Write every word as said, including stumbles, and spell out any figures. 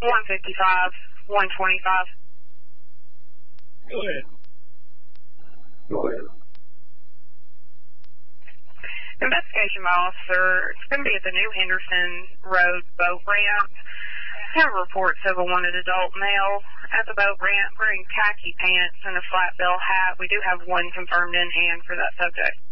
one fifty-five, one twenty-five. Go ahead. Go ahead. Investigation by officer. It's going to be at the New Henderson Road boat ramp. I have reports of a wanted adult male at the boat ramp wearing khaki pants and a flat bill hat. We do have one confirmed in hand for that subject.